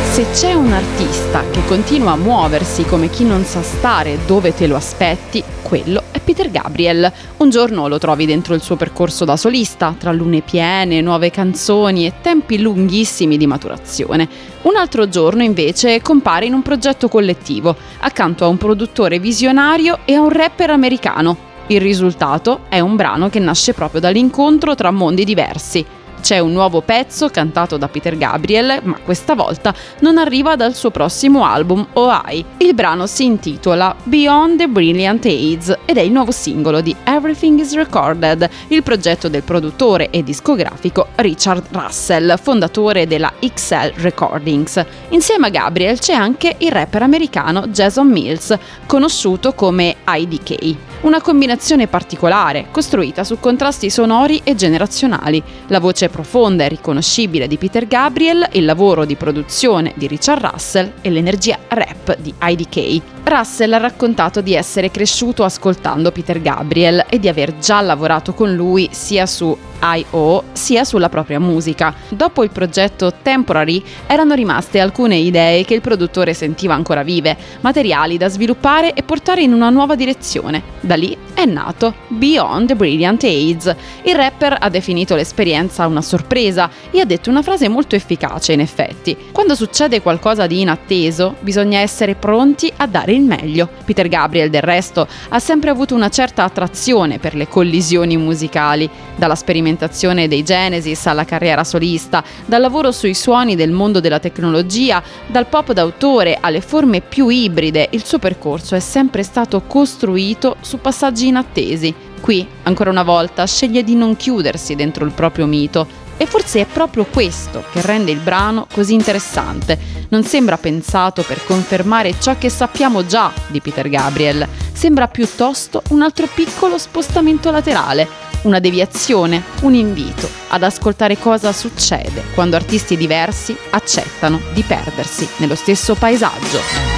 Se c'è un artista che continua a muoversi come chi non sa stare dove te lo aspetti, quello è Peter Gabriel. Un giorno lo trovi dentro il suo percorso da solista, tra lune piene, nuove canzoni e tempi lunghissimi di maturazione. Un altro giorno invece compare in un progetto collettivo, accanto a un produttore visionario e a un rapper americano. Il risultato è un brano che nasce proprio dall'incontro tra mondi diversi. C'è un nuovo pezzo cantato da Peter Gabriel, ma questa volta non arriva dal suo prossimo album OI. Il brano si intitola Beyond the Brilliant Age ed è il nuovo singolo di Everything is Recorded, il progetto del produttore e discografico Richard Russell, fondatore della XL Recordings. Insieme a Gabriel c'è anche il rapper americano Jason Mills, conosciuto come IDK. Una combinazione particolare, costruita su contrasti sonori e generazionali. La voce profonda e riconoscibile di Peter Gabriel, il lavoro di produzione di Richard Russell e l'energia rap di IDK. Russell ha raccontato di essere cresciuto ascoltando Peter Gabriel e di aver già lavorato con lui sia su I.O. sia sulla propria musica. Dopo il progetto Temporary erano rimaste alcune idee che il produttore sentiva ancora vive, materiali da sviluppare e portare in una nuova direzione. Da lì è nato Beyond the Brilliant Age. Il rapper ha definito l'esperienza una sorpresa e ha detto una frase molto efficace in effetti. Quando succede qualcosa di inatteso, bisogna essere pronti a dare il meglio. Peter Gabriel, del resto, ha sempre avuto una certa attrazione per le collisioni musicali, dalla sperimentazione dei Genesis alla carriera solista, dal lavoro sui suoni del mondo della tecnologia, dal pop d'autore alle forme più ibride. Il suo percorso è sempre stato costruito su passaggi inattesi. Qui, ancora una volta, sceglie di non chiudersi dentro il proprio mito. E forse è proprio questo che rende il brano così interessante. Non sembra pensato per confermare ciò che sappiamo già di Peter Gabriel. Sembra piuttosto un altro piccolo spostamento laterale, una deviazione, un invito ad ascoltare cosa succede quando artisti diversi accettano di perdersi nello stesso paesaggio.